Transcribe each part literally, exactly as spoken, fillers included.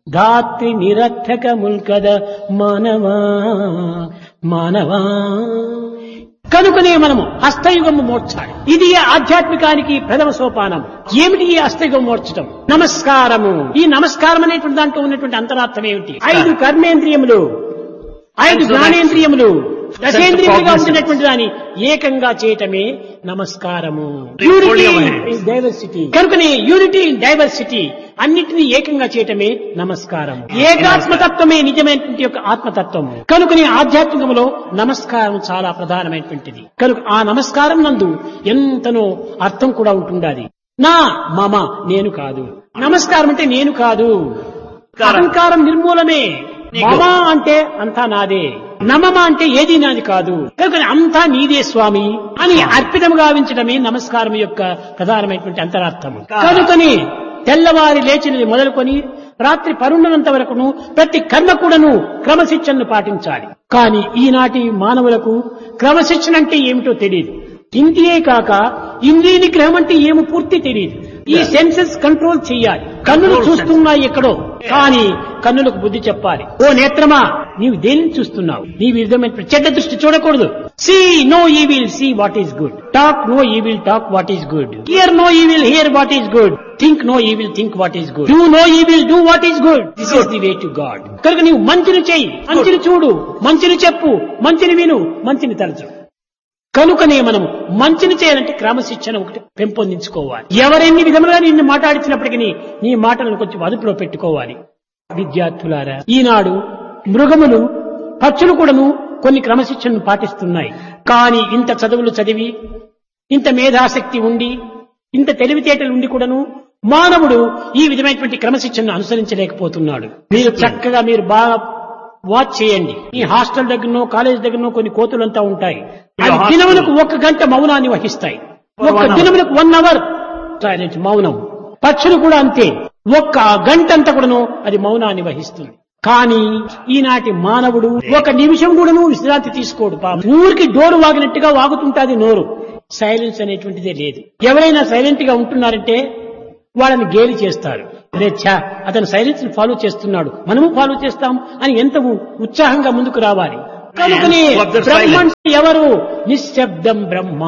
ధాత్రి నిరర్థకముల్కద మానవా మానవా. కనుకనే మనము హస్తయుగము మోర్చాలి. ఇది ఆధ్యాత్మికానికి ప్రథమ సోపానం. ఏమిటి ఈ హస్తయుగం మోర్చటం? నమస్కారము. ఈ నమస్కారం అనేటువంటి దాంట్లో ఉన్నటువంటి అంతరార్థం ఏమిటి? ఐదు కర్మేంద్రియములు, ఐదు జ్ఞానేంద్రియములు, దశేంద్రియములుగా ఉంటున్నటువంటి దాన్ని ఏకంగా చేయటమే నమస్కారము. Unity in diversity. కనుకనే యూనిటీ ఇన్ డైవర్సిటీ, అన్నిటినీ ఏకంగా చేయటమే నమస్కారం. ఏకాత్మతత్వమే నిజమైనటువంటి యొక్క ఆత్మతత్వము. కనుకనే ఆధ్యాత్మికములో నమస్కారం చాలా ప్రధానమైనటువంటిది. కనుక ఆ నమస్కారం నందు ఎంతనో అర్థం కూడా ఉంటుండాలి. నా మమ, నేను కాదు. నమస్కారం అంటే నేను కాదు, అహంకారం నిర్మూలమే. మమ అంటే అంతా నాదే, నమమ అంటే ఏది నాది కాదు, కనుక అంతా నీదే స్వామి అని అర్పితం గావించడమే నమస్కారం యొక్క ప్రధానమైనటువంటి అంతరార్థము. కనుకని తెల్లవారి లేచినది మొదలుకొని రాత్రి పరుండనంత వరకును ప్రతి కర్మ కూడాను క్రమశిక్షణను పాటించాలి. కానీ ఈనాటి మానవులకు క్రమశిక్షణ అంటే ఏమిటో తెలియదు. ఇంటియే కాక ఇంద్రియ నిగ్రహం అంటే ఏమో పూర్తి తెలియదు. ఈ సెన్సెస్ కంట్రోల్ చెయ్యాలి. కన్నులు చూస్తున్నాయి ఎక్కడో, కానీ కన్నులకు బుద్ధి చెప్పాలి. ఓ నేత్రమా, నీవు దేనిని చూస్తున్నావు? నీ విధమైన చెడ్డ దృష్టి చూడకూడదు. See no evil, see what is good. Talk no evil, talk what is good. Here no evil, here what is good. Think no evil, think what is good. Do no evil, do what is good. This is the way to God. కనుక నీవు మంచిని చెయ్యి, మంచిని చూడు, మంచిని చెప్పు, మంచిని విను, మంచిని తలచు. కనుకనే మనం మంచిని చేయాలంటే క్రమశిక్షణ ఒకటి పెంపొందించుకోవాలి. ఎవరెన్ని విధములుగా నిన్ను మాట్లాడించినప్పటికీ నీ మాటలను కొంచెం అదుపులో పెట్టుకోవాలి. విద్యార్థులారా, ఈనాడు మృగములు, పక్షులు కూడాను కొన్ని క్రమశిక్షణను పాటిస్తున్నాయి. కానీ ఇంత చదువులు చదివి, ఇంత మేధాశక్తి ఉండి, ఇంత తెలివితేటలు ఉండి కూడాను మానవుడు ఈ విధమైనటువంటి క్రమశిక్షణను అనుసరించలేకపోతున్నాడు. మీరు చక్కగా మీరు బాగా వాచ్ చేయండి. ఈ హాస్టల్ దగ్గరనో కాలేజ్ దగ్గరనో కొన్ని కోతులంతా ఉంటాయి. అవి దినములకు ఒక గంట మౌనాన్ని వహిస్తాయి. ఒక్క దినములకు వన్ అవర్ సైలెంట్ మౌనం. పక్షులు కూడా అంతే, ఒక్క గంట అంతా కూడాను అది మౌనాన్ని వహిస్తుంది. కానీ ఈనాటి మానవుడు ఒక నిమిషం కూడాను విశ్రాంతి తీసుకోడు. ఊరికి డోరు వాగినట్టుగా వాగుతుంటాది నోరు. సైలెన్స్ అనేటువంటిదే లేదు. ఎవరైనా సైలెంట్ గా ఉంటున్నారంటే వాళ్ళని గేలి చేస్తారు. అరే ఛా, అతను సైలెన్స్ ని ఫాలో చేస్తున్నాడు, మనము ఫాలో చేస్తాం అని ఎంత ఉత్సాహంగా ముందుకు రావాలి. కనుకనే బ్రహ్మ ఎవరు? నిశ్శబ్దం బ్రహ్మ.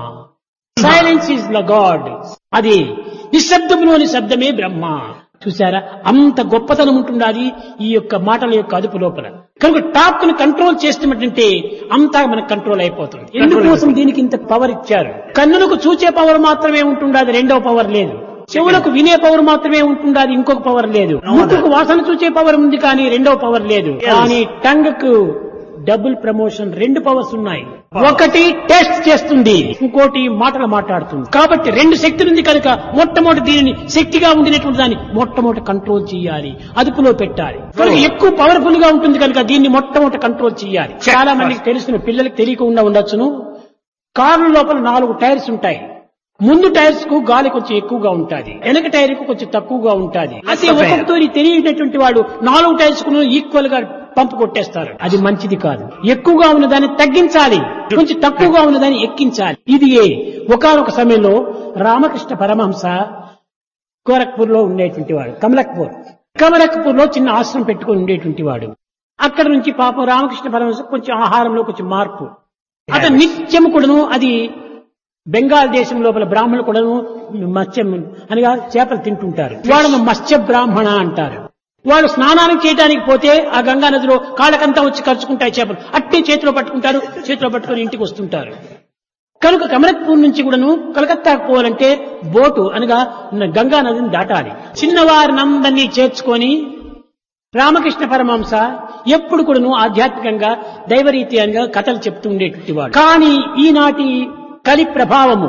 Silence is the God. అది నిశ్శబ్దంలోని శబ్దమే బ్రహ్మ. చూసారా, అంత గొప్పతనం ఉంటుండాలి ఈ యొక్క మాటల యొక్క అదుపు లోపల. కనుక టాప్ ని కంట్రోల్ చేస్తున్నట్టుంటే అంతా మనకు కంట్రోల్ అయిపోతుంది. ఎందుకోసం దీనికి ఇంత పవర్ ఇచ్చారు? కన్నులకు చూచే పవర్ మాత్రమే ఉంటుండాలి, రెండవ పవర్ లేదు. చెవులకు వినే పవర్ మాత్రమే ఉంటుండాలి, ఇంకొక పవర్ లేదు. ముక్కుకు వాసన చూచే పవర్ ఉంది, కానీ రెండవ పవర్ లేదు. కానీ టంగ్ కు డబుల్ ప్రమోషన్, రెండు పవర్స్ ఉన్నాయి. ఒకటి టెస్ట్ చేస్తుంది, ఇంకోటి మాటలు మాట్లాడుతుంది. కాబట్టి రెండు శక్తులు ఉంది కనుక మొట్టమొదటి దీనిని శక్తిగా ఉండినటువంటి దాన్ని మొట్టమొదటి కంట్రోల్ చేయాలి, అదుపులో పెట్టాలి. కనుక ఎక్కువ పవర్ఫుల్ గా ఉంటుంది కనుక దీన్ని మొట్టమొదటి కంట్రోల్ చేయాలి. చాలా మందికి తెలుసును, పిల్లలకి తెలియకుండా ఉండొచ్చును. కారు లోపల నాలుగు టైర్స్ ఉంటాయి. ముందు టైర్స్ కు గాలి కొంచెం ఎక్కువగా ఉంటుంది, వెనక టైర్ కు కొంచెం తక్కువగా ఉంటుంది. అదే ఒక్కొక్కతో తెలియనటువంటి వాడు నాలుగు టైర్స్ కు ఈక్వల్ గా పంపు కొట్టేస్తారు. అది మంచిది కాదు. ఎక్కువగా ఉన్నదాన్ని తగ్గించాలి, కొంచెం తక్కువగా ఉన్నదాన్ని ఎక్కించాలి. ఇది ఒకానొక సమయంలో రామకృష్ణ పరమహంస గోరఖ్పూర్ లో ఉండేటువంటి వాడు. కమలక్పూర్ కమలక్పూర్ లో చిన్న ఆశ్రమం పెట్టుకుని ఉండేటువంటి వాడు. అక్కడ నుంచి పాపం రామకృష్ణ పరమహంస కొంచెం ఆహారంలో కొంచెం మార్పు. అతను నిత్యం కూడాను అది బెంగాల్ దేశం లోపల బ్రాహ్మణులు కూడాను మత్స్యం అనగా చేపలు తింటుంటారు. వాళ్ళను మత్స్య బ్రాహ్మణ అంటారు. వాళ్ళు స్నానానికి చేయడానికి పోతే ఆ గంగా నదిలో కాళ్ళకంతా వచ్చి ఖర్చుకుంటాయి చేపలు. అట్టే చేతిలో పట్టుకుంటారు, చేతిలో పట్టుకుని ఇంటికి వస్తుంటారు. కనుక కమలక్పూర్ నుంచి కూడాను కలకత్తాకు పోవాలంటే బోటు అనగా గంగా నదిని దాటాలి. చిన్నవారినందరినీ చేర్చుకొని రామకృష్ణ పరమహంస ఎప్పుడు కూడాను ఆధ్యాత్మికంగా దైవరీత్యంగా కథలు చెప్తూ ఉండేటువంటి వాడు. కానీ ఈనాటి కలి ప్రభావము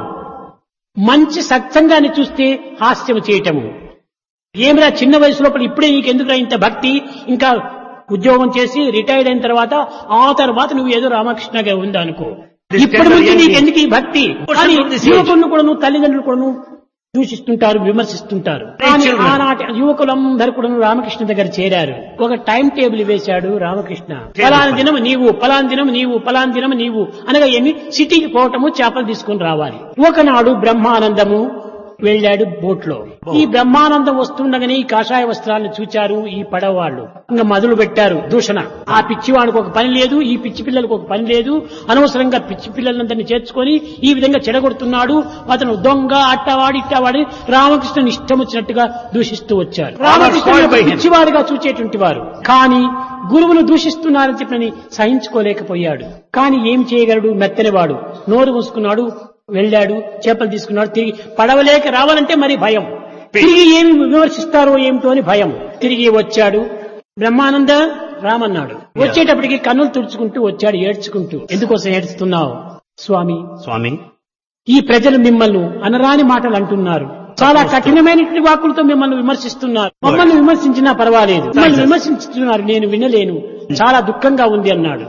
మంచి సత్సంగాన్ని చూస్తే హాస్యము చేయటము. ఏమిరా చిన్న వయసు లోపల ఇప్పుడే నీకు ఎందుకురా ఇంత భక్తి, ఇంకా ఉద్యోగం చేసి రిటైర్డ్ అయిన తర్వాత ఆ తర్వాత నువ్వు ఏదో రామకృష్ణగా ఉందా అనుకో, ఇప్పటి నుంచి నీకు ఎందుకు ఈ భక్తి అని యువకులను కూడా తల్లిదండ్రులు కూడా దూషిస్తుంటారు, విమర్శిస్తుంటారు. కానీ ఆనాటి యువకులందరూ కూడా రామకృష్ణ దగ్గర చేరారు. ఒక టైం టేబుల్ వేశాడు రామకృష్ణ. పలానా దినం నీవు, పలానా దినం నీవు, పలానా దినం నీవు అనగా ఎన్ని సిటీకి పోవటము, చేపలు తీసుకుని రావాలి. ఒకనాడు బ్రహ్మానందము వెళ్ళాడు బోట్ లో. ఈ బ్రహ్మానందం వస్తుండగానే ఈ కాషాయ వస్త్రాలను చూచారు ఈ పడవ వాళ్ళు. ఇంకా మొదలు పెట్టారు దూషణ. ఆ పిచ్చివాడికి ఒక పని లేదు, ఈ పిచ్చి పిల్లలకు ఒక పని లేదు, అనవసరంగా పిచ్చి పిల్లలందరినీ చేర్చుకొని ఈ విధంగా చెడగొడుతున్నాడు, అతను దొంగ, అట్టవాడి ఇట్టవాడి రామకృష్ణుని ఇష్టం వచ్చినట్టుగా దూషిస్తూ వచ్చారు. రామకృష్ణుడు పిచ్చివాడిగా చూచేటువంటి వారు, కానీ గురువును దూషిస్తున్నారని చెప్పని సహించుకోలేకపోయాడు. కానీ ఏం చేయగలడు? మెత్తనివాడు. నోరు మూసుకున్నాడు, వెళ్ళాడు, చేపలు తీసుకున్నాడు. తిరిగి పడవలేక రావాలంటే మరి భయం, తిరిగి ఏమి విమర్శిస్తారో ఏమిటో అని భయం. తిరిగి వచ్చాడు. బ్రహ్మానంద రామన్నాడు. వచ్చేటప్పటికి కన్నులు తుడుచుకుంటూ వచ్చాడు, ఏడ్చుకుంటూ. ఎందుకోసం ఏడుస్తున్నావు? స్వామి స్వామి ఈ ప్రజలు మిమ్మల్ని అనరాని మాటలు అంటున్నారు, చాలా కఠినమైనటువంటి వాక్కులతో మిమ్మల్ని విమర్శిస్తున్నారు. మమ్మల్ని విమర్శించినా పర్వాలేదు, మిమ్మల్ని విమర్శించుతున్నారు, నేను వినలేను, చాలా దుఃఖంగా ఉంది అన్నాడు.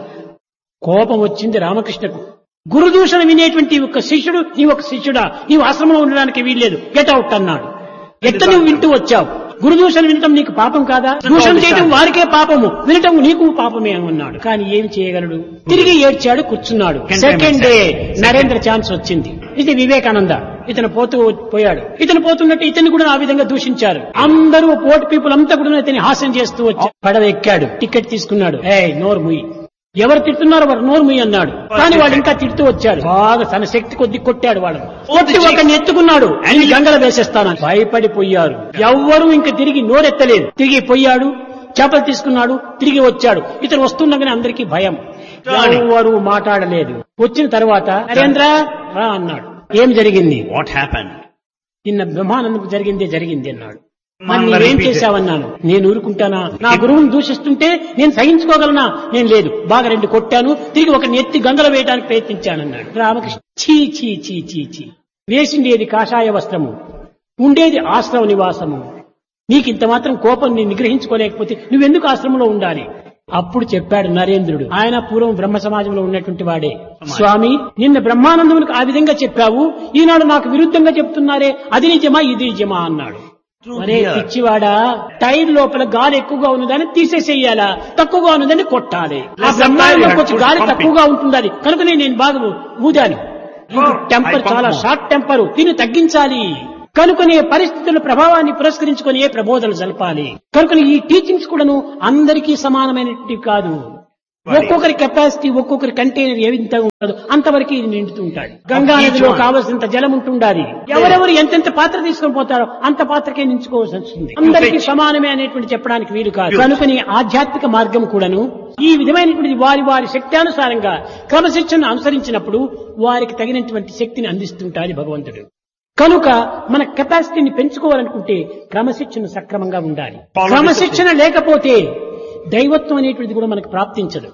కోపం వచ్చింది రామకృష్ణకు. గురుదూషణ వినేటువంటి ఒక శిష్యుడు, నీ ఒక శిష్యుడా, నీవు ఆశ్రమంలో ఉండడానికి వీల్లేదు, గెట్ అవుట్ అన్నాడు. ఎట్ట నువ్వు వింటూ వచ్చావు? గురుదూషణ వినటం నీకు పాపం కాదా? దూషణ చేయడం వారికే పాపము, వినటం నీకు పాపమే అన్నాడు. కానీ ఏమి చేయగలడు? తిరిగి ఏడ్చాడు, కూర్చున్నాడు. సెకండ్ డే నరేంద్ర ఛాన్స్ వచ్చింది. ఇది వివేకానంద. ఇతను పోతూ పోయాడు. ఇతను పోతున్నట్టు ఇతన్ని కూడా ఆ విధంగా దూషించారు. అందరూ పోర్ట్ పీపుల్ అంతా కూడా ఇతని హాస్యం చేస్తూ వచ్చారు. పడవ ఎక్కాడు, టికెట్ తీసుకున్నాడు. ఏ నోరు ముయ్యి, ఎవరు తిడుతున్నారు వారు నోరు ముయ్యి అన్నాడు. కానీ వాళ్ళు ఇంకా తిడుతూ వచ్చారు. బాగా తన శక్తి కొద్ది కొట్టాడు వాళ్ళని. కొట్టి ఒకరిని ఎత్తుకున్నాడు, ఆయన గంగల వేసేస్తాను. భయపడిపోయారు. ఎవ్వరూ ఇంకా తిరిగి నోరెత్తలేదు. తిరిగి పోయాడు, చేపలు తీసుకున్నాడు, తిరిగి వచ్చాడు. ఇతను వస్తుండగానే అందరికీ భయం, ఎవరు మాట్లాడలేదు. వచ్చిన తర్వాత నరేంద్ర రా అన్నాడు. ఏం జరిగింది? What happened? నిన్న బ్రహ్మానందం జరిగిందే జరిగింది అన్నాడు. మరి నేనేం చేశావన్నాను. నేను ఊరుకుంటానా? నా గురువును దూషిస్తుంటే నేను సహించుకోగలనా? నేను లేదు, బాగా రెండు కొట్టాను, తిరిగి ఒక ఎత్తి గంగలో వేయడానికి ప్రయత్నించానన్నాడు. రామకృష్ణ చీ చీ చీ చీ చీ వేసిండేది కాషాయ వస్త్రము, ఉండేది ఆశ్రమ నివాసము, నీకు ఇంత మాత్రం కోపం నేను నిగ్రహించుకోలేకపోతే నువ్వెందుకు ఆశ్రమంలో ఉండాలి? అప్పుడు చెప్పాడు నరేంద్రుడు. ఆయన పూర్వం బ్రహ్మ సమాజంలో ఉన్నటువంటి వాడే. స్వామి, నిన్న బ్రహ్మానందమునికి ఆ విధంగా చెప్పావు, ఈనాడు నాకు విరుద్ధంగా చెప్తున్నారే, అది నిజమా ఇది నిజమా అన్నాడు. అరే పిచ్చివాడా, టైర్ లోపల గాలి ఎక్కువగా ఉన్నదాన్ని తీసేసేయాలా, తక్కువగా ఉన్నదాన్ని కొట్టాలి. ఆ బ్రహ్మాండంలోకి వచ్చి గాలి తక్కువగా ఉంటుంది కనుకనే నేను బాగా ఊదాను. టెంపర్ చాలా షార్ట్ టెంపర్, దీన్ని తగ్గించాలి. కనుకనే పరిస్థితుల ప్రభావాన్ని పురస్కరించుకొని ఏ ప్రబోధనలు జరపాలి. కనుకనే ఈ టీచింగ్స్ కూడాను అందరికీ సమానమైనవి కాదు. ఒక్కొక్కరి కెపాసిటీ, ఒక్కొక్కరి కంటైనర్ ఏ విధంగా ఉండదు అంతవరకు ఇది నిండుతూ ఉంటాడు. గంగా నదిలో కావలసినంత జలం ఉంటుండాలి. ఎవరెవరు ఎంతెంత పాత్ర తీసుకొని పోతారో అంత పాత్రకే నించుకోవాల్సి వస్తుంది. అందరికీ సమానమే అనేటువంటి చెప్పడానికి వీలు కాదు. కనుకని ఆధ్యాత్మిక మార్గం కూడాను ఈ విధమైనటువంటి వారి వారి శక్త్యానుసారంగా క్రమశిక్షణను అనుసరించినప్పుడు వారికి తగినటువంటి శక్తిని అందిస్తుంటాడు భగవంతుడు. కనుక మన కెపాసిటీని పెంచుకోవాలనుకుంటే క్రమశిక్షణ సక్రమంగా ఉండాలి. క్రమశిక్షణ లేకపోతే దైవత్వం అనేటువంటిది కూడా మనకు ప్రాప్తించదు.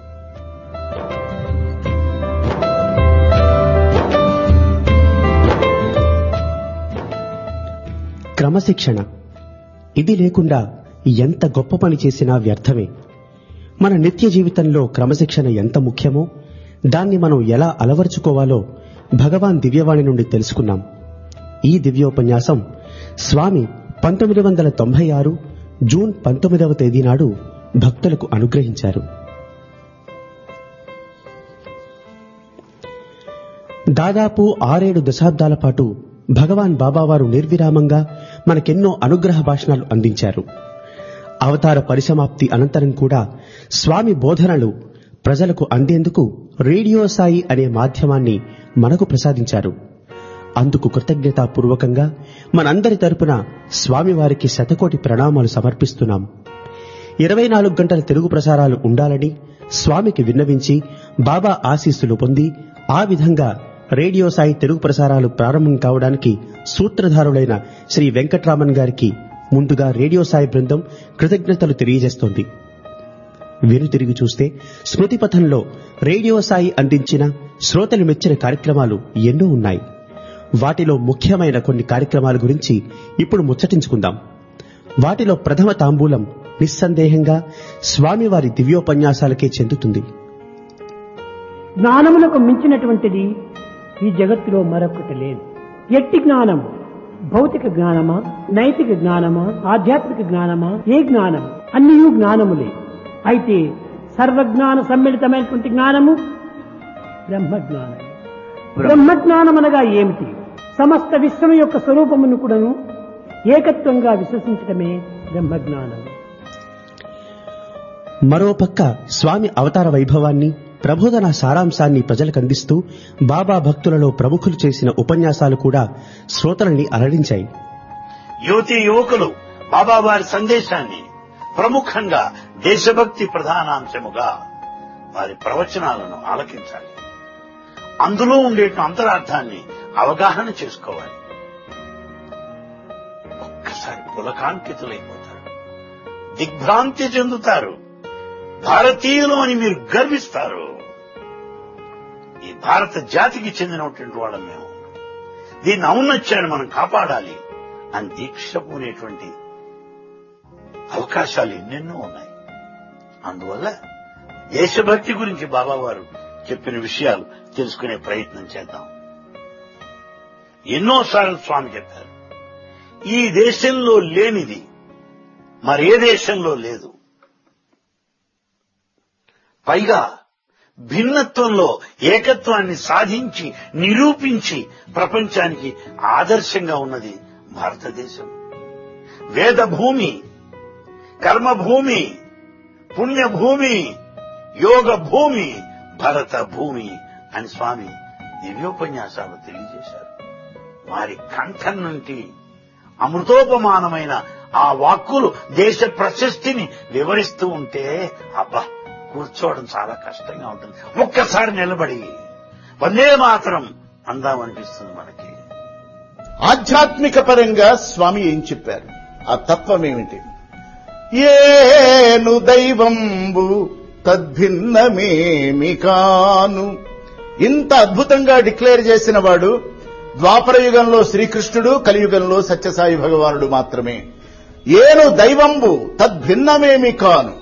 క్రమశిక్షణ ఇది లేకుండా ఎంత గొప్ప పని చేసినా వ్యర్థమే. మన నిత్య జీవితంలో క్రమశిక్షణ ఎంత ముఖ్యమో దాన్ని మనం ఎలా అలవర్చుకోవాలో భగవాన్ దివ్యవాణి నుండి తెలుసుకున్నాం. ఈ దివ్యోపన్యాసం స్వామి పంతొమ్మిది వందల తొంభై ఆరు జూన్ పంతొమ్మిదవ తేదీ నాడు భక్తులకు అనుగ్రహించారు. దాదాపు ఆరేడు దశాబ్దాల పాటు భగవాన్ బాబావారు నిర్విరామంగా మనకెన్నో అనుగ్రహ భాషణాలు అందించారు. అవతార పరిసమాప్తి అనంతరం కూడా స్వామి బోధనలు ప్రజలకు అందేందుకు రేడియో సాయి అనే మాధ్యమాన్ని మనకు ప్రసాదించారు. అందుకు కృతజ్ఞతాపూర్వకంగా మనందరి తరపున స్వామివారికి శతకోటి ప్రణామాలు సమర్పిస్తున్నాం. ఇరవై నాలుగు గంటల తెలుగు ప్రసారాలు ఉండాలని స్వామికి విన్నవించి బాబా ఆశీస్సులు పొంది ఆ విధంగా రేడియో సాయి తెలుగు ప్రసారాలు ప్రారంభం కావడానికి సూత్రధారులైన శ్రీ వెంకట్రామన్ గారికి ముందుగా రేడియో సాయి బృందం కృతజ్ఞతలు తెలియజేస్తోంది. వెను తిరిగి చూస్తే స్మృతిపథంలో రేడియో సాయి అందించిన శ్రోతలు మెచ్చిన కార్యక్రమాలు ఎన్నో ఉన్నాయి. వాటిలో ముఖ్యమైన కొన్ని కార్యక్రమాల గురించి ఇప్పుడు ముచ్చటించుకుందాం. వాటిలో ప్రథమ తాంబూలం నిస్సందేహంగా స్వామివారి దివ్యోపన్యాసాలకే చెందుతుంది. జ్ఞానములకు మించినటువంటిది ఈ జగత్తులో మరొకటి లేదు. ఎట్టి జ్ఞానం? భౌతిక జ్ఞానమా, నైతిక జ్ఞానమా, ఆధ్యాత్మిక జ్ఞానమా? ఏ జ్ఞానం? అన్నీ జ్ఞానములే. అయితే సర్వజ్ఞాన సమ్మిళితమైనటువంటి జ్ఞానము బ్రహ్మజ్ఞానం. బ్రహ్మజ్ఞానం అనగా ఏమిటి? సమస్త విశ్వం యొక్క స్వరూపమును కూడాను ఏకత్వంగా విశ్వసించటమే బ్రహ్మజ్ఞానం. మరోపక్క స్వామి అవతార వైభవాన్ని, ప్రబోధన సారాంశాన్ని ప్రజలకు అందిస్తూ బాబా భక్తులలో ప్రముఖులు చేసిన ఉపన్యాసాలు కూడా శ్రోతలని అలరించాయి. యువతీ యువకులు బాబా వారి సందేశాన్ని ప్రముఖంగా దేశభక్తి ప్రధానాంశముగా వారి ప్రవచనాలను ఆలకించాలి. అందులో ఉండే అంతరార్థాన్ని అవగాహన చేసుకోవాలి. ఒక్కసారి పులకాంకితులైపోతారు, దిగ్భ్రాంతి చెందుతారు. భారతీయులు అని మీరు గర్విస్తారు. ఈ భారత జాతికి చెందినటువంటి వాళ్ళం మేము, దీన్ని ఔన్నత్యాన్ని మనం కాపాడాలి అని దీక్ష పూనేటువంటి అవకాశాలు ఎన్నెన్నో ఉన్నాయి. అందువల్ల దేశభక్తి గురించి బాబా వారు చెప్పిన విషయాలు తెలుసుకునే ప్రయత్నం చేద్దాం. ఎన్నోసార్లు స్వామి చెప్పారు, ఈ దేశంలో లేనిది మరే దేశంలో లేదు. పైగా భిన్నత్వంలో ఏకత్వాన్ని సాధించి నిరూపించి ప్రపంచానికి ఆదర్శంగా ఉన్నది భారతదేశం. వేదభూమి, కర్మభూమి, పుణ్యభూమి, యోగ భూమి, భరత భూమి అని స్వామి దివ్యోపన్యాసాలు తెలియజేశారు. వారి కంఠం నుండి అమృతోపమానమైన ఆ వాక్కులు దేశ ప్రశస్తిని వివరిస్తూ ఉంటే అబ్బా కూర్చోవడం చాలా కష్టంగా ఉంటుంది. ఒక్కసారి నిలబడి వందే మాతరం అందామనిపిస్తుంది మనకి. ఆధ్యాత్మిక పరంగా స్వామి ఏం చెప్పారు, ఆ తత్వం ఏమిటి? ఏను దైవంబు తద్భిన్నమేమి కాను. ఇంత అద్భుతంగా డిక్లేర్ చేసిన వాడు ద్వాపర యుగంలో శ్రీకృష్ణుడు, కలియుగంలో సత్యసాయి భగవానుడు మాత్రమే. ఏను దైవంబు తద్భిన్నమేమి కాను.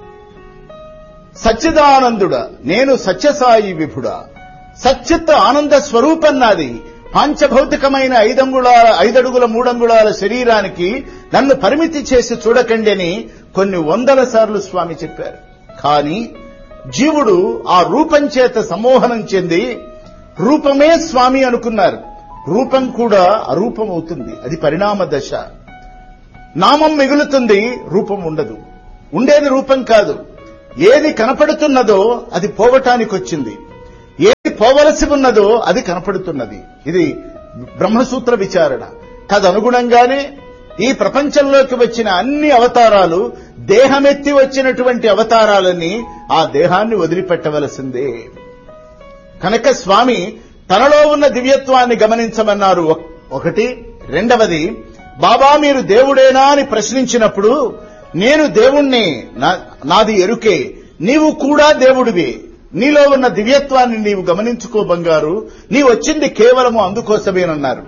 సచ్చిదానందుడా నేను సత్యసాయి విభుడా. సచ్చిత్ ఆనంద స్వరూపం నాది. పాంచభౌతికమైన ఐదంగుళాల ఐదడుగుల మూడంగుళాల శరీరానికి నన్ను పరిమితి చేసి చూడకండి అని కొన్ని వందల సార్లు స్వామి చెప్పారు. కానీ జీవుడు ఆ రూపం చేత సమ్మోహనం చెంది రూపమే స్వామి అనుకున్నారు. రూపం కూడా అరూపం అవుతుంది, అది పరిణామ దశ. నామం మిగులుతుంది, రూపం ఉండదు. ఉండేది రూపం కాదు. ఏది కనపడుతున్నదో అది పోవటానికి వచ్చింది, ఏది పోవలసి ఉన్నదో అది కనపడుతున్నది. ఇది బ్రహ్మసూత్ర విచారణ. తదనుగుణంగానే ఈ ప్రపంచంలోకి వచ్చిన అన్ని అవతారాలు దేహమెత్తి వచ్చినటువంటి అవతారాలని ఆ దేహాన్ని వదిలిపెట్టవలసిందే. కనుక స్వామి తనలో ఉన్న దివ్యత్వాన్ని గమనించమన్నారు. ఒకటి. రెండవది, బాబా మీరు దేవుడేనా అని ప్రశ్నించినప్పుడు నేను దేవుణ్ణి, నాది ఎరుకే, నీవు కూడా దేవుడివి, నీలో ఉన్న దివ్యత్వాన్ని నీవు గమనించుకో బంగారు, నీ వచ్చింది కేవలము అందుకోసమేనన్నారు.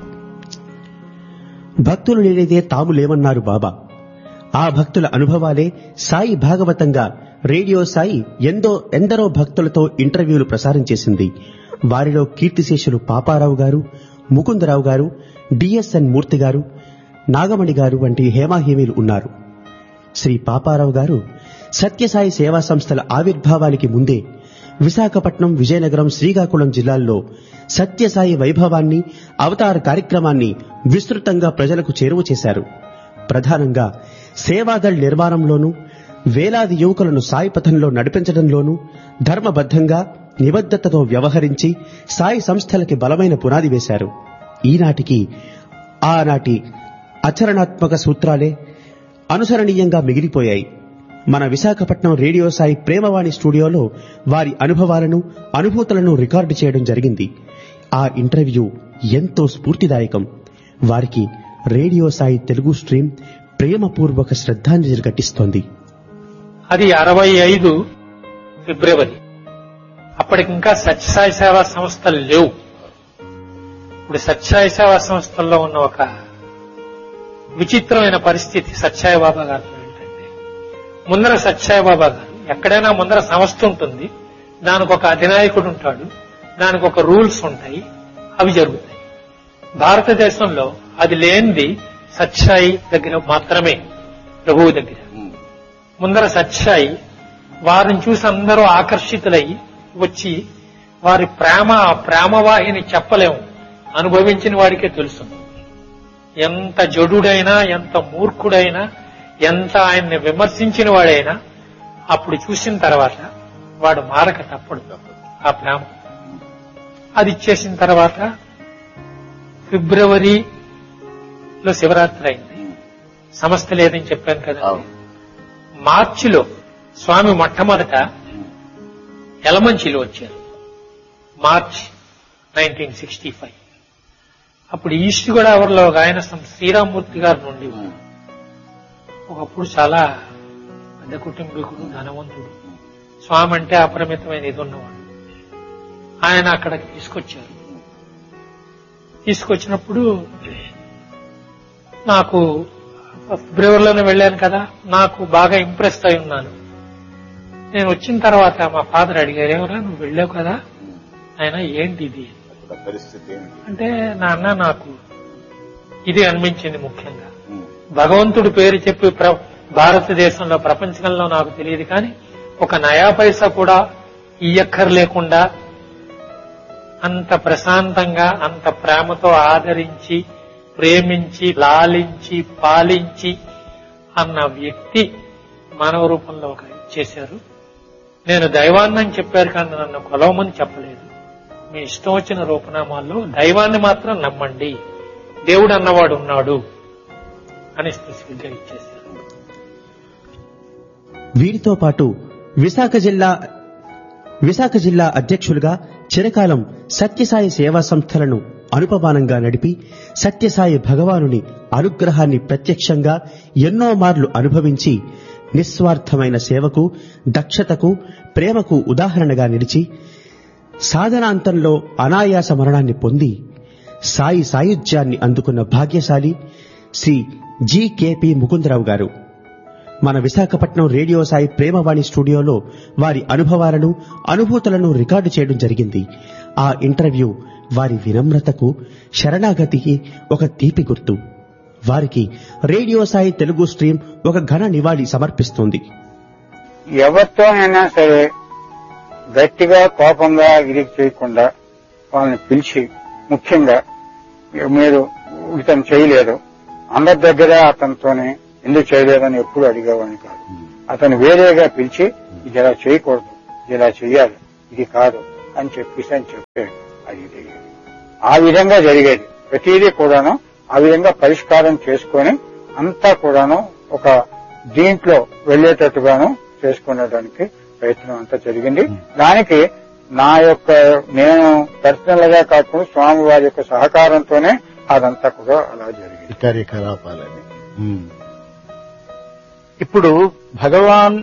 భక్తులు లేనిదే తాము లేవన్నారు బాబా. ఆ భక్తుల అనుభవాలే సాయి భాగవతంగా రేడియో సాయి ఎందో ఎందరో భక్తులతో ఇంటర్వ్యూలు ప్రసారం చేసింది. వారిలో కీర్తిశేషులు పాపారావు గారు, ముకుందరావు గారు, డిఎస్ఎన్ మూర్తి గారు, నాగమణి గారు వంటి హేమాహేమీలు ఉన్నారు. శ్రీ పాపారావు గారు సత్యసాయి సేవా సంస్థల ఆవిర్భావానికి ముందే విశాఖపట్నం, విజయనగరం, శ్రీకాకుళం జిల్లాల్లో సత్యసాయి వైభవాన్ని, అవతార కార్యక్రమాన్ని విస్తృతంగా ప్రజలకు చేరువ చేశారు. ప్రధానంగా సేవాదళ్ నిర్మాణంలోనూ, వేలాది యువకులను సాయి పథంలో నడిపించడంలోనూ ధర్మబద్ధంగా నిబద్ధతతో వ్యవహరించి సాయి సంస్థలకి బలమైన పునాది వేశారు. ఈనాటికి ఆనాటి ఆచరణాత్మక సూత్రాలే అనుసరణీయంగా మిగిలిపోయాయి. మన విశాఖపట్నం రేడియో సాయి ప్రేమవాణి స్టూడియోలో వారి అనుభవాలను, అనుభూతులను రికార్డు చేయడం జరిగింది. ఆ ఇంటర్వ్యూ ఎంతో స్ఫూర్తిదాయకం. వారికి రేడియో సాయి తెలుగు స్ట్రీమ్ ప్రేమపూర్వక శ్రద్ధాంజలి ఘటిస్తోంది. అది అరవై ఐదు ఫిబ్రవరి. అప్పటికింకా సత్యసాయి సేవా సంస్థలు లేవు. ఇప్పుడు సత్యసాయి సేవా సంస్థల్లో ఉన్న ఒక విచిత్రమైన పరిస్థితి సత్యసాయి బాబా గారు ఏంటంటే, ముందర సత్యసాయి బాబా గారు ఎక్కడైనా ముందర సంస్థ ఉంటుంది, దానికి ఒక అధినాయకుడు ఉంటాడు, దానికి ఒక రూల్స్ ఉంటాయి, అవి జరుగుతాయి. భారతదేశంలో అది లేనిది సత్యసాయి దగ్గర మాత్రమే, ప్రభువు దగ్గర. ముందర సత్యసాయి వారిని చూసి అందరూ ఆకర్షితులై వచ్చి వారి ప్రేమ ప్రేమవాహిని చెప్పలేము, అనుభవించిన వాడికే తెలుసు. ఎంత జడుడైనా, ఎంత మూర్ఖుడైనా, ఎంత ఆయన్ని విమర్శించిన వాడైనా అప్పుడు చూసిన తర్వాత వాడు మారక తప్పడు ఆ ప్రేమ. అది ఇచ్చేసిన తర్వాత ఫిబ్రవరిలో శివరాత్రి అయింది. సమస్త లేదని చెప్పాను కదా. మార్చిలో స్వామి మొట్టమొదట యలమంచిలో వచ్చారు. March nineteen sixty five. అప్పుడు ఈస్ట్ గోదావరిలో ఒక ఆయన శ్రీరామ్మూర్తి గారి నుండి ఒకప్పుడు చాలా పెద్ద కుటుంబీకుడు, ధనవంతుడు, స్వామి అంటే అపరిమితమైన ఇది ఉన్నవాడు. ఆయన అక్కడికి తీసుకొచ్చారు. తీసుకొచ్చినప్పుడు నాకు ఫిబ్రవరిలోనే వెళ్ళాను కదా, నాకు బాగా ఇంప్రెస్ అయి ఉన్నాను. నేను వచ్చిన తర్వాత మా ఫాదర్ అడిగారు, ఏమరా నువ్వు వెళ్ళావు కదా, ఆయన ఏంటి ఇది పరిస్థితి అంటే, నాన్న నాకు ఇది అనిపించింది. ముఖ్యంగా భగవంతుడి పేరు చెప్పి భారతదేశంలో, ప్రపంచంలో నాకు తెలియదు కానీ ఒక నయా పైసా కూడా ఇయ్యక్కర్లేకుండా అంత ప్రశాంతంగా, అంత ప్రేమతో ఆదరించి, ప్రేమించి, లాలించి, పాలించి అన్న వ్యక్తి మానవ రూపంలో ఒక చేశారు. నేను దైవాన్నని చెప్పారు కానీ నన్ను కొలవమని చెప్పలేదు. మీ ఇష్టం వచ్చిన రూపనామాల్లో దైవాన్ని మాత్రం నమ్మండి, దేవుడు అన్నవాడు ఉన్నాడు అని స్పెసిఫిక్ గా ఇచ్చేశారు. వీరితో పాటు విశాఖ జిల్లా విశాఖ జిల్లా అధ్యక్షులుగా చిరకాలం సత్యసాయి సేవా సంస్థలను అనుపమానంగా నడిపి సత్యసాయి భగవానుని అనుగ్రహాన్ని ప్రత్యక్షంగా ఎన్నో మార్లు అనుభవించి నిస్వార్థమైన సేవకు, దక్షతకు, ప్రేమకు ఉదాహరణగా నిలిచి సాధనాంతంలో అనాయాస మరణాన్ని పొంది సాయి సాయుధ్యాన్ని అందుకున్న భాగ్యశాలి Shri G K P Mukundarao గారు మన విశాఖపట్నం రేడియో సాయి ప్రేమవాణి స్టూడియోలో వారి అనుభవాలను, అనుభూతులను రికార్డు చేయడం జరిగింది. ఆ ఇంటర్వ్యూ వారి వినమ్రతకు, శరణాగతికి ఒక తీపి గుర్తు. వారికి రేడియో సాయి తెలుగు స్ట్రీమ్ ఒక ఘన నివాళి సమర్పిస్తోంది. ఎవరితో అయినా సరే గట్టిగా, కోపంగా ఇరికి చేయకుండా వాళ్ళని పిలిచి, ముఖ్యంగా మీరు ఇతను చేయలేదు, అందరి దగ్గర అతనితోనే ఎందుకు చేయలేదని ఎప్పుడు అడిగేవాడిని కాదు. అతను వేరేగా పిలిచి ఇది ఇలా చేయకూడదు, ఇది ఇలా చెయ్యాలి, ఇది కాదు అని చెప్పేసి అని చెప్పే అది జరిగేది. ఆ విధంగా జరిగేది. ప్రతిదీ కూడాను ఆ విధంగా పరిష్కారం చేసుకొని అంతా కూడాను ఒక దీంట్లో వెళ్లేటట్టుగాను చేసుకునేదానికి ప్రయత్నం అంతా జరిగింది. దానికి నా యొక్క నేను పర్సనల్ గా కాకుండా స్వామి వారి యొక్క సహకారంతోనే అదంతా కూడా అలా జరిగింది. కార్యకలాపాలని ఇప్పుడు భగవాన్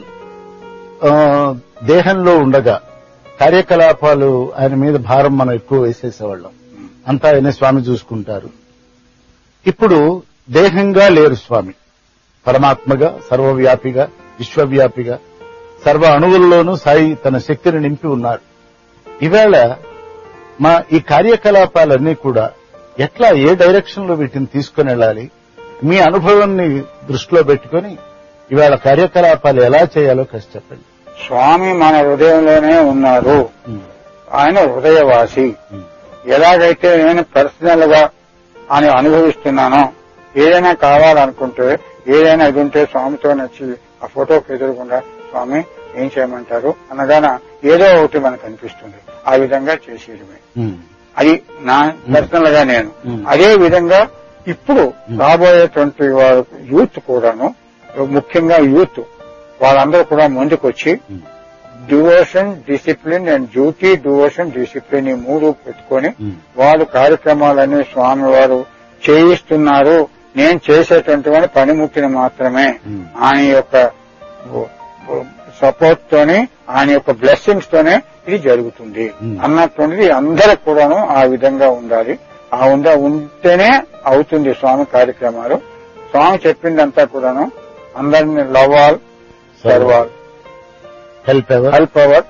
దేహంలో ఉండగా కార్యకలాపాలు ఆయన మీద భారం మనం ఎక్కువ వేసేసేవాళ్ళం. అంతా ఆయన స్వామి చూసుకుంటారు. ఇప్పుడు దేహంగా లేరు స్వామి, పరమాత్మగా, సర్వవ్యాపిగా, విశ్వవ్యాపిగా, సర్వ అణువుల్లోనూ సాయి తన శక్తిని నింపి ఉన్నారు. ఈవేళ మా ఈ కార్యకలాపాలన్నీ కూడా ఎట్లా, ఏ డైరెక్షన్ లో వీటిని తీసుకుని వెళ్ళాలి, మీ అనుభవాన్ని దృష్టిలో పెట్టుకుని ఇవాళ కార్యకలాపాలు ఎలా చేయాలో కాస్త చెప్పండి. స్వామి మన హృదయంలోనే ఉన్నారు. ఆయన హృదయవాసి. ఎలాగైతే నేను పర్సనల్ గా అని అనుభవిస్తున్నానో, ఏదైనా కావాలనుకుంటే, ఏదైనా ఇది ఉంటే స్వామితో నచ్చి ఆ ఫోటోకి ఎదురుకుండా స్వామి ఏం చేయమంటారు అనగాన ఏదో ఒకటి మనకు అనిపిస్తుంది. ఆ విధంగా చేసేయడమే. అది నా పర్సనల్ గా నేను. అదే విధంగా ఇప్పుడు రాబోయేటువంటి వారు యూత్ కూడాను, ముఖ్యంగా యూత్ వాళ్ళందరూ కూడా ముందుకొచ్చి devotion, discipline and duty, devotion, discipline ఈ మూడు పెట్టుకొని వారు కార్యక్రమాలన్నీ స్వామి వారు చేయిస్తున్నారు. నేను చేసేటువంటి వాడి పనిముట్టిని మాత్రమే ఆయన యొక్క సపోర్ట్ తోనే, ఆయన యొక్క బ్లెస్సింగ్స్ తోనే ఇది జరుగుతుంది అన్నటువంటిది అందరికి కూడాను ఆ విధంగా ఉండాలి. ఆ ఉందా ఉంటేనే అవుతుంది స్వామి కార్యక్రమాలు. స్వామి చెప్పిందంతా కూడాను అందరినీ love all, serve all, help ever, help ever.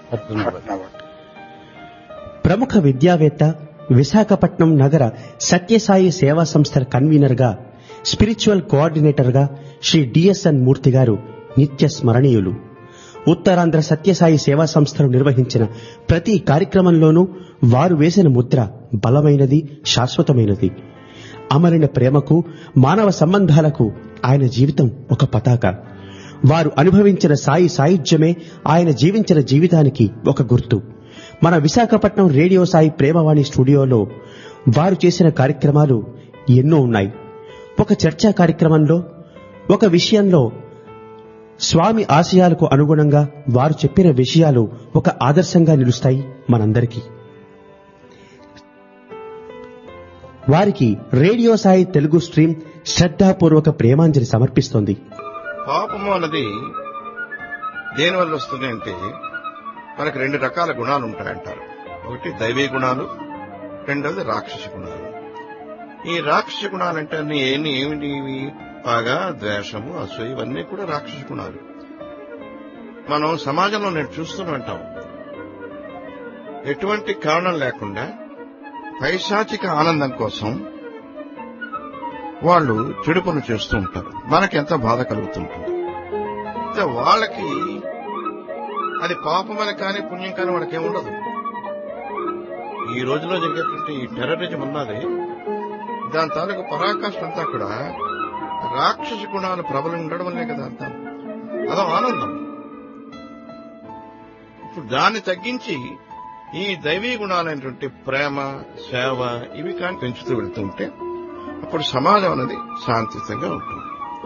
ప్రముఖ విద్యావేత్త, విశాఖపట్నం నగర సత్యసాయి సేవా సంస్థల కన్వీనర్ గా, స్పిరిచువల్ కోఆర్డినేటర్ గా శ్రీ డిఎస్ఎన్ మూర్తి గారు నిత్య స్మరణీయులు. ఉత్తరాంధ్ర సత్యసాయి సేవా సంస్థలు నిర్వహించిన ప్రతి కార్యక్రమంలోనూ వారు వేసిన ముద్ర బలమైనది, శాశ్వతమైనది. అమరిన ప్రేమకు, మానవ సంబంధాలకు ఆయన జీవితం ఒక పతాక. వారు అనుభవించిన సాయి సాయుధ్యమే ఆయన జీవించిన జీవితానికి ఒక గుర్తు. మన విశాఖపట్నం రేడియో సాయి ప్రేమవాణి స్టూడియోలో వారు చేసిన కార్యక్రమాలు ఎన్నో ఉన్నాయి. ఒక చర్చా కార్యక్రమంలో ఒక విషయంలో స్వామి ఆశయాలకు అనుగుణంగా వారు చెప్పిన విషయాలు ఒక ఆదర్శంగా నిలుస్తాయి మనందరికీ. వారికి రేడియో సాయి తెలుగు స్ట్రీమ్ శ్రద్ధాపూర్వక ప్రేమాంజలి సమర్పిస్తోంది. పాపము అన్నది దేనివల్ల వస్తుంది అంటే మనకు రెండు రకాల గుణాలు ఉంటాయంటారు. ఒకటి దైవీ గుణాలు, రెండవది రాక్షస గుణాలు. ఈ రాక్షస గుణాలంటే అన్ని ఏమి ఏమిటి? పగ, ద్వేషము, అసూయ ఇవన్నీ కూడా రాక్షస గుణాలు. మనం సమాజంలో నేను చూస్తూనే ఉంటాం, ఎటువంటి కారణం లేకుండా పైశాచిక ఆనందం కోసం వాళ్ళు చెడు పనులు చేస్తూ ఉంటారు. మనకి ఎంత బాధ కలుగుతుంటుంది. వాళ్ళకి అది పాపమని కానీ పుణ్యం కానీ వాళ్ళకి ఏముండదు. ఈ రోజులో జరిగేటువంటి ఈ టెర్రరిజం ఉన్నది, దాని తాలూకు పరాకాష్ఠ అంతా కూడా రాక్షస గుణాలు ప్రబలం ఉండడం వల్లే కదా అంతా. అదో ఆనందం. ఇప్పుడు దాన్ని తగ్గించి ఈ దైవీ గుణాలైనటువంటి ప్రేమ, సేవ ఇవి కానీ పెంచుతూ వెళ్తుంటే అప్పుడు సమాజం అనేది శాంతియుతంగా ఉంటుంది.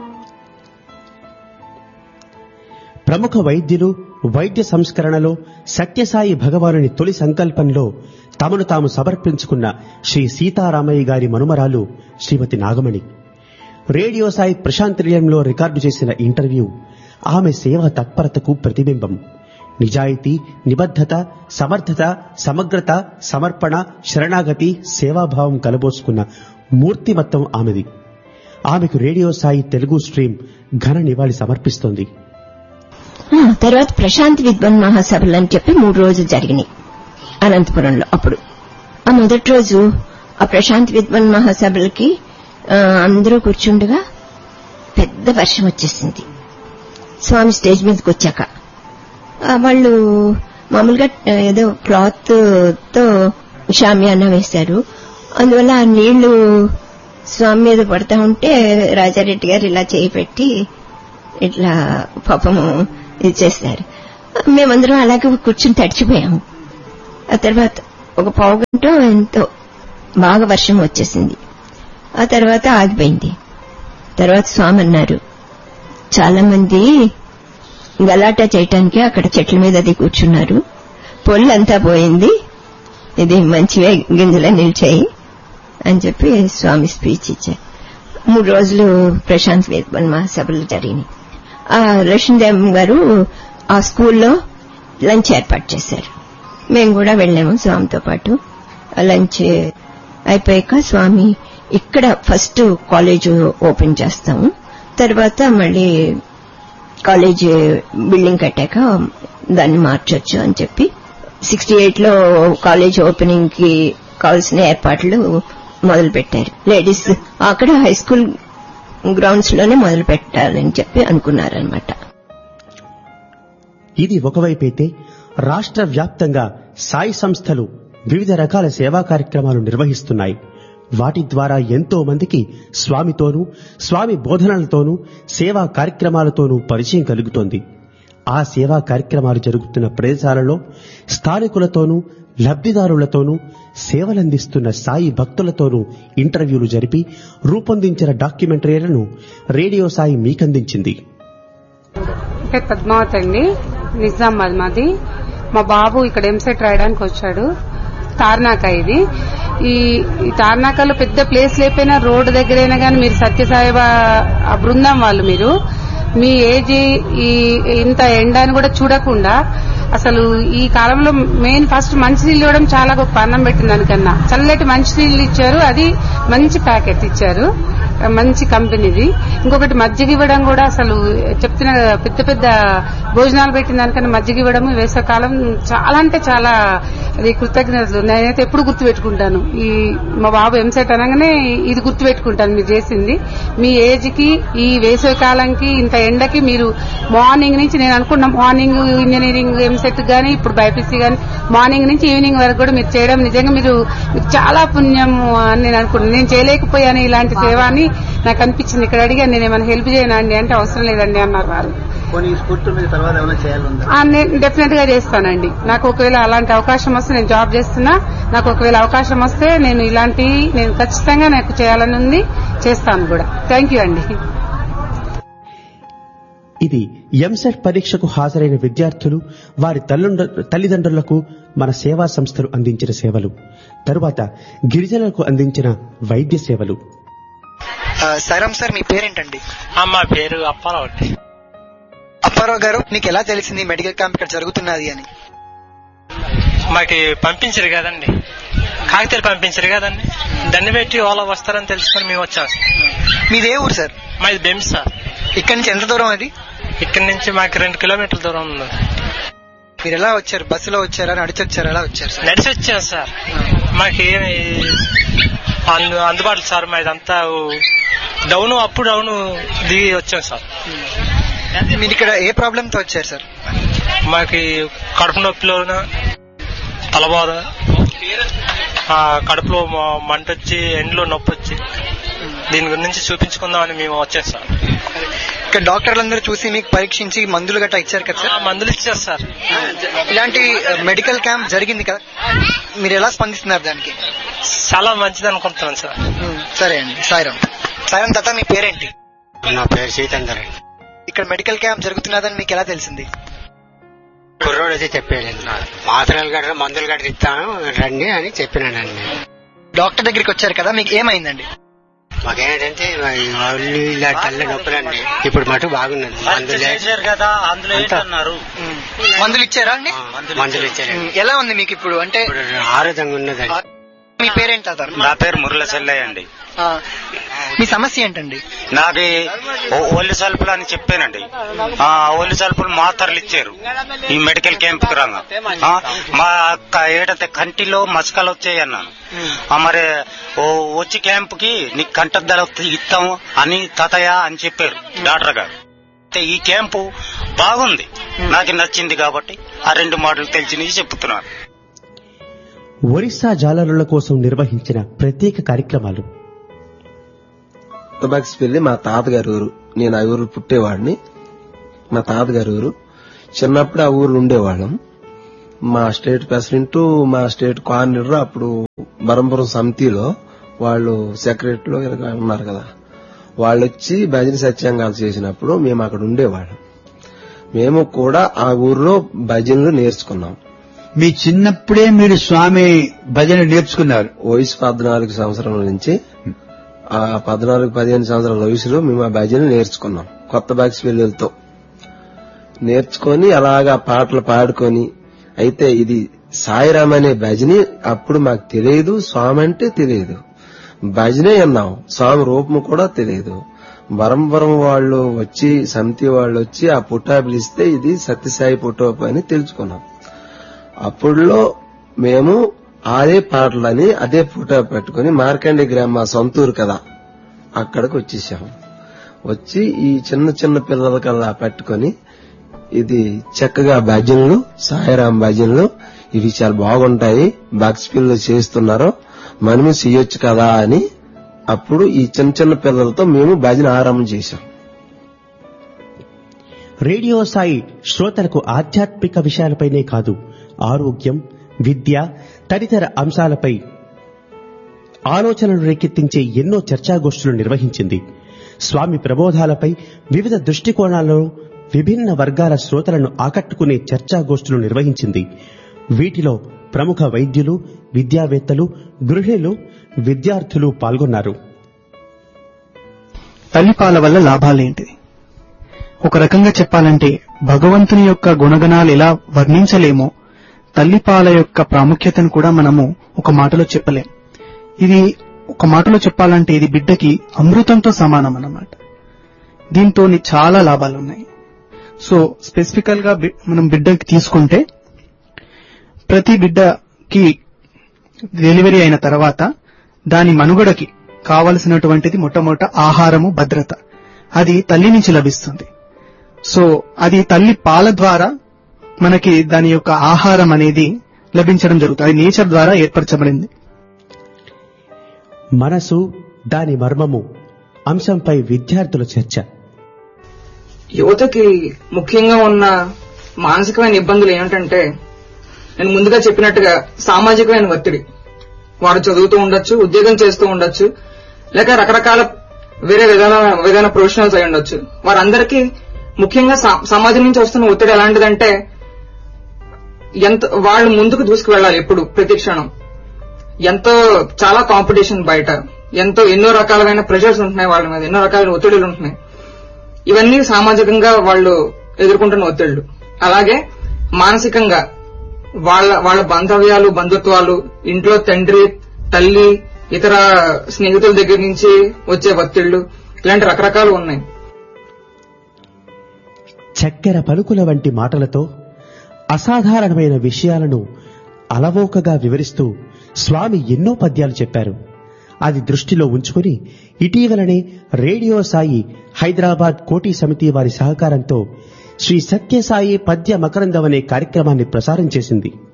ప్రముఖ వైద్యులు వైద్య సంస్కరణలో సత్యసాయి భగవానుని తొలి సంకల్పంలో తమను తాము సమర్పించుకున్న శ్రీ సీతారామయ్య గారి మనుమరాలు శ్రీమతి నాగమణి రేడియో సాయి ప్రశాంత్ నిలయంలో రికార్డు చేసిన ఇంటర్వ్యూ ఆమె సేవా తత్పరతకు ప్రతిబింబం. నిజాయితీ, నిబద్ధత, సమర్థత, సమగ్రత, సమర్పణ, శరణాగతి, సేవాభావం కలబోసుకున్న మూర్తిమత్తం ఆమెది. ఆమెకు రేడియో సాయి తెలుగు స్ట్రీమ్ ఘన నివాళి సమర్పిస్తోంది. తర్వాత ప్రశాంత్ విద్వాన్ మహాసభలు అని చెప్పి మూడు రోజులు జరిగినాయి అనంతపురంలో. అప్పుడు ఆ మొదటి రోజు ఆ ప్రశాంత్ విద్వాన్ మహాసభలకి అందరూ కూర్చుండగా పెద్ద వర్షం వచ్చేసింది. స్వామి స్టేజ్ మీదకి వచ్చాక వాళ్ళు మామూలుగా ఏదో క్లాత్ తో షామియానా వేశారు. అందువల్ల ఆ నీళ్లు స్వామి మీద పడతా ఉంటే రాజారెడ్డి గారు ఇలా చేయి పెట్టి ఇట్లా పాపము ఇది చేశారు. మేమందరం అలాగే కూర్చుని తడిచిపోయాము. ఆ తర్వాత ఒక పావు గంట ఎంతో బాగా వర్షం వచ్చేసింది. ఆ తర్వాత ఆగిపోయింది. తర్వాత స్వామి అన్నారు, చాలా మంది గలాటా చేయటానికి అక్కడ చెట్ల మీద అది కూర్చున్నారు, పొల్లంతా పోయింది, ఇది మంచివే గింజలా నిలిచాయి అని చెప్పి స్వామి స్పీచ్ ఇచ్చారు. మూడు రోజులు ప్రశాంత్ విద్వాన్ మహాసభలు జరిగినాయి. ఆ లక్ష్మీదేవి గారు ఆ స్కూల్లో లంచ్ ఏర్పాటు చేశారు. మేము కూడా వెళ్ళాము స్వామితో పాటు. లంచ్ అయిపోయాక స్వామి ఇక్కడ ఫస్ట్ కాలేజ్ ఓపెన్ చేస్తాము, తర్వాత మళ్ళీ కాలేజ్ బిల్డింగ్ కట్టాక దాన్ని మార్చొచ్చు అని చెప్పి సిక్స్టీ ఎయిట్ లో కాలేజ్ ఓపెనింగ్ కి కావాల్సిన ఏర్పాట్లు మొదలు పెట్టారు. లేడీస్ అక్కడ హై స్కూల్ గ్రౌండ్స్ లోనే మొదలు పెట్టాలని చెప్పి అనుకున్నారనమాట. ఇది ఒకవైపైతే రాష్ట్ర వ్యాప్తంగా సాయి సంస్థలు వివిధ రకాల సేవా కార్యక్రమాలు నిర్వహిస్తున్నాయి. వాటి ద్వారా ఎంతో మందికి స్వామితోనూ స్వామి బోధనలతోనూ సేవా కార్యక్రమాలతోనూ పరిచయం కలుగుతోంది. ఆ సేవా కార్యక్రమాలు జరుగుతున్న ప్రదేశాలలో స్థానికులతోనూ లబ్ధిదారులతోనూ సేవలందిస్తున్న సాయి భక్తులతోనూ ఇంటర్వ్యూలు జరిపి రూపొందించిన డాక్యుమెంటరీలను రేడియో సాయి మీకందించింది. పద్మావతి అండి, నిజామాబాద్ మాది. మా బాబు ఇక్కడ ఎంసెట్ రాయడానికి వచ్చాడు. తార్నాక ఇది ఈ తార్నాకలో పెద్ద ప్లేస్ లేకపోయినా రోడ్డు దగ్గరైనా కానీ మీరు సత్యసాయి ఆ బృందం వాళ్ళు మీరు మీ ఏజ్ ఈ ఇంత ఎండాన్ని కూడా చూడకుండా అసలు ఈ కాలంలో మెయిన్ ఫస్ట్ మంచినీళ్ళు ఇవ్వడం చాలా గొప్ప, అన్నం పెట్టిన దానికన్నా చల్లటి మంచినీళ్ళు ఇచ్చారు. అది మంచి ప్యాకెట్ ఇచ్చారు, మంచి కంపెనీది. ఇంకొకటి మజ్జిగ ఇవ్వడం కూడా అసలు చెప్తున్న పెద్ద పెద్ద భోజనాలు పెట్టిన దానికన్నా మజ్జిగ ఇవ్వడం వేసవకాలం చాలా అంటే చాలా అది కృతజ్ఞతలు. నేనైతే ఎప్పుడు గుర్తు పెట్టుకుంటాను. ఈ మా బాబు ఎంసెట్ అనగానే ఇది గుర్తు పెట్టుకుంటాను మీరు చేసింది. మీ ఏజ్ కి ఈ వేసవి కాలంకి ఇంత ఎండకి మీరు మార్నింగ్ నుంచి నేను అనుకున్న మార్నింగ్ ఇంజనీరింగ్ ఎంసెట్ గానీ ఇప్పుడు బైపీసీ గానీ మార్నింగ్ నుంచి ఈవినింగ్ వరకు కూడా మీరు చేయడం నిజంగా మీరు మీకు చాలా పుణ్యం అని నేను అనుకున్నాను. నేను చేయలేకపోయాను ఇలాంటి సేవ అని నాకు అనిపించింది. ఇక్కడ అడిగాను నేను ఏమైనా హెల్ప్ చేయనండి అంటే అవసరం లేదండి అన్నారు వాళ్ళు. నేను డెఫినెట్ గా చేస్తానండి. నాకు ఒకవేళ అలాంటి అవకాశం వస్తే, నేను జాబ్ చేస్తున్నా, నాకు ఒకవేళ అవకాశం వస్తే నేను ఇలాంటి నేను ఖచ్చితంగా నాకు చేయాలని ఉంది, చేస్తాను కూడా. థ్యాంక్ యూ అండి. ఇది ఎంసెట్ పరీక్షకు హాజరైన విద్యార్థులు వారి తల్లిదండ్రులకు మన సేవా సంస్థలు అందించిన సేవలు, తరువాత గిరిజనులకు అందించిన వైద్య సేవలు. సరం సార్, మీ పేరేంటండి? మా పేరు అప్పారావు అండి. అప్పారావు గారు, మీకు ఎలా తెలిసింది మెడికల్ క్యాంప్ ఇక్కడ జరుగుతున్నది అని? మాకు పంపించరు కదండి, కాగితాలు పంపించరు కదండి, దాన్ని పెట్టి వాళ్ళు వస్తారని తెలుసుకొని మేము వచ్చాం. మీది ఏ ఊరు సార్? మాది బెంస్ సార్. ఇక్కడి నుంచి ఎంత దూరం అది? ఇక్కడి నుంచి మాకు రెండు కిలోమీటర్ల దూరం ఉంది. మీరు ఎలా వచ్చారు? బస్సులో వచ్చారా, నడిచి వచ్చారా? ఎలా వచ్చారు సార్? నడిచి వచ్చాం సార్. మాకేమి అందుబాటులో సార్, మాదంతా డౌన్ అప్ డౌన్ దిగి వచ్చాం సార్. మీరు ఇక్కడ ఏ ప్రాబ్లం తో వచ్చారు సార్? మాకి కడుపు నొప్పిలోన, తలబాధ, కడుపులో మంట వచ్చి, ఎండ్లో నొప్పి వచ్చి, దీని గురించి చూపించుకుందామని మేము వచ్చాం సార్. ఇక్కడ డాక్టర్లందరూ చూసి మీకు పరీక్షించి మందులు గట్రా ఇచ్చారు కదా సార్? మందులు ఇచ్చారు సార్. ఇలాంటి మెడికల్ క్యాంప్ జరిగింది కదా, మీరు ఎలా స్పందిస్తున్నారు దానికి? చాలా మంచిది అనుకుంటున్నాను సార్. సరే అండి. సాయిరాం. సాయిరాం తాత, మీ పేరేంటి? నా పేరు సీతందర్. ఇక్కడ మెడికల్ క్యాంప్ జరుగుతున్నదని మీకు ఎలా తెలిసింది? కుర్రోడు అయితే చెప్పాడు, మాత్రలు గట్రా మందులు గట్రా ఇస్తాను రండి అని చెప్పినానండి. డాక్టర్ దగ్గరికి వచ్చారు కదా, మీకు ఏమైందండి? మాకేంటంటే వాళ్ళు ఇలా తల్ల నొప్పులండి, ఇప్పుడు మటు బాగున్నది. మందులు కదా, అందులో ఏంటన్నారు? మందులు ఇచ్చారా అండి? మందులు ఇచ్చారు. ఎలా ఉంది మీకు ఇప్పుడు? అంటే ఆరోగ్యంగా ఉన్నదండి. మీ పేరేంటి తాత? నా పేరు మురళ సెల్లయ్య అండి. మీ సమస్య ఏంటండి? నాది ఒళ్ళు సల్పులు అని చెప్పానండి. ఒళ్ళు సల్పులు మాత్రలు ఇచ్చారు ఈ మెడికల్ క్యాంప్ కు రాగా. మా ఏడంటే కంటిలో మసకలు వచ్చాయన్నాను. మరి వచ్చి క్యాంప్ కి నీకు కంటద్దల ఇస్తాము అని తాతయ్య అని చెప్పారు డాక్టర్ గారు. ఈ క్యాంపు బాగుంది, నాకు నచ్చింది కాబట్టి ఆ రెండు మాటలు తెలిసినవి చెప్తున్నారు. ఒరిస్సా జాలరుల కోసం నిర్వహించిన ప్రత్యేక కార్యక్రమాలు. కొత్తబాక్స్ పెళ్లి మా తాతగారి ఊరు. నేను ఆ ఊరు పుట్టేవాడిని. మా తాతగారి ఊరు. చిన్నప్పుడు ఆ ఊరు ఉండేవాళ్ళం. మా స్టేట్ ప్రెసిడెంట్, మా స్టేట్ కోఆర్డినేటర్ అప్పుడు బరంపురం సమితిలో వాళ్ళు సెక్రటరీలో ఉన్నారు కదా, వాళ్ళు వచ్చి భజన సత్యాంగాలు చేసినప్పుడు మేము అక్కడ ఉండేవాళ్ళం. మేము కూడా ఆ ఊర్లో భజనలు నేర్చుకున్నాం. మీ చిన్నప్పుడే మీరు స్వామి భజన నేర్చుకున్నారు? వయసు పద్నాలుగు సంవత్సరాల నుంచి ఆ పద్నాలుగు పదిహేను సంవత్సరాల వయసులో మేము ఆ భజన నేర్చుకున్నాం. కొత్త బాక్స్ పిల్లలతో నేర్చుకొని అలాగా పాటలు పాడుకొని. అయితే ఇది సాయిరామ్ అనే భజని అప్పుడు మాకు తెలియదు, స్వామి అంటే తెలియదు, భజనే అన్నాం, స్వామి రూపం కూడా తెలియదు. బరంబరం వాళ్ళు వచ్చి సమితి వాళ్ళు వచ్చి ఆ పుట్టా పిలిస్తే ఇది సత్యసాయి పుట్టోపు అని తెలుసుకున్నాం. అప్పుడులో మేము అదే పాటలని అదే ఫోటో పెట్టుకుని మార్కండే గ్రామ మా సొంతూరు కదా అక్కడికి వచ్చేసాము. వచ్చి ఈ చిన్న చిన్న పిల్లలకల్లా పెట్టుకుని ఇది చక్కగా భజనలు, సాయిరాం భజనలు ఇవి చాలా బాగుంటాయి, బాక్స్ పిల్లలు చేస్తున్నారు, మనము చేయొచ్చు కదా అని అప్పుడు ఈ చిన్న చిన్న పిల్లలతో మేము భజన ఆరంభం చేశాం. రేడియో సాయి శ్రోతలకు ఆధ్యాత్మిక విషయాలపైనే కాదు, ఆరోగ్యం, విద్య తదితర అంశాలపై ఆలోచనలు రేకెత్తించే ఎన్నో చర్చాగోష్ఠులు నిర్వహించింది. స్వామి ప్రబోధాలపై వివిధ దృష్టికోణాలలో విభిన్న వర్గాల శ్రోతలను ఆకట్టుకునే చర్చాగోష్ఠులు నిర్వహించింది. వీటిలో ప్రముఖ వైద్యులు, విద్యావేత్తలు, గృహిణులు, విద్యార్థులు పాల్గొన్నారు. తల్లిపాల వల్ల లాభాలేంటి? ఒక రకంగా చెప్పాలంటే భగవంతుని యొక్క గుణగణాలు ఎలా వర్ణించలేమో తల్లిపాల యొక్క ప్రాముఖ్యతను కూడా మనము ఒక మాటలో చెప్పలేం. ఇది ఒక మాటలో చెప్పాలంటే ఇది బిడ్డకి అమృతంతో సమానం అన్నమాట. దీంతో చాలా లాభాలున్నాయి. సో స్పెసిఫికల్ గా మనం బిడ్డకి తీసుకుంటే ప్రతి బిడ్డకి డెలివరీ అయిన తర్వాత దాని మనుగడకి కావలసినటువంటిది మొట్టమొదట ఆహారము, భద్రత. అది తల్లి నుంచి లభిస్తుంది. సో అది తల్లి పాల ద్వారా మనకి దాని యొక్క ఆహారం అనేది లభించడం జరుగుతుంది. అది నేచర్ ద్వారా ఏర్పరచబడింది. మనసు, దాని మర్మము అంశంపై విద్యార్థుల చర్చ. యువతకి ముఖ్యంగా ఉన్న మానసికమైన ఇబ్బందులు ఏమిటంటే, నేను ముందుగా చెప్పినట్టుగా సామాజికమైన ఒత్తిడి. వారు చదువుతూ ఉండొచ్చు, ఉద్యోగం చేస్తూ ఉండొచ్చు, లేక రకరకాల వేరే విధాన విధాన ప్రొఫెషనల్స్ అయి ఉండొచ్చు. వారందరికీ ముఖ్యంగా సమాజం నుంచి వస్తున్న ఒత్తిడి ఎలాంటిదంటే, ఎంత వాళ్ళు ముందుకు దూసుకువెళ్లాలి ఎప్పుడు, ప్రతి క్షణం. ఎంతో చాలా కాంపిటీషన్ బయట, ఎంతో ఎన్నో రకాలైన ప్రెషర్స్ ఉంటున్నాయి వాళ్ళ మీద, ఎన్నో రకాలైన ఒత్తిడిలు ఉంటున్నాయి. ఇవన్నీ సామాజికంగా వాళ్ళు ఎదుర్కొంటున్న ఒత్తిళ్లు. అలాగే మానసికంగా వాళ్ళ వాళ్ళ బాంధవ్యాలు, బంధుత్వాలు, ఇంట్లో తండ్రి, తల్లి, ఇతర స్నేహితుల దగ్గర నుంచి వచ్చే ఒత్తిళ్లు, ఇలాంటి రకరకాలు ఉన్నాయి. చక్కెర పలుకుల వంటి మాటలతో అసాధారణమైన విషయాలను అలవోకగా వివరిస్తూ స్వామి ఎన్నో పద్యాలు చెప్పారు. అది దృష్టిలో ఉంచుకుని ఇటీవలనే రేడియో సాయి హైదరాబాద్ కోటి సమితి వారి సహకారంతో శ్రీ సత్యసాయి పద్య మకరందం అనే కార్యక్రమాన్ని ప్రసారం చేసింది.